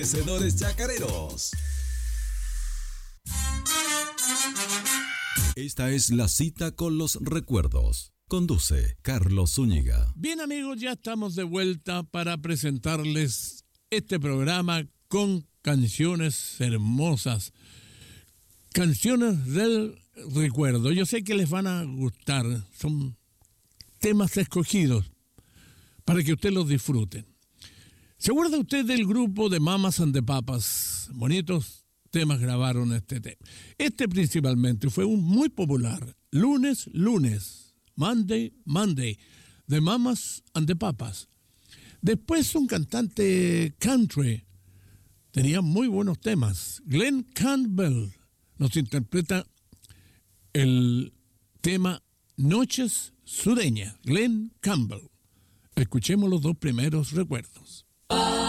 Vencedores chacareros. Esta es la cita con los recuerdos. Conduce Carlos Zúñiga. Bien, amigos, ya estamos de vuelta para presentarles este programa con canciones hermosas. Canciones del recuerdo. Yo sé que les van a gustar. Son temas escogidos para que ustedes los disfruten. ¿Se acuerda usted del grupo de Mamas and the Papas? Bonitos temas grabaron este tema. Este principalmente fue un muy popular. Lunes, lunes. Monday, Monday. De Mamas and the Papas. Después un cantante country. Tenía muy buenos temas. Glenn Campbell nos interpreta el tema Noches Sureñas. Glenn Campbell. Escuchemos los dos primeros recuerdos.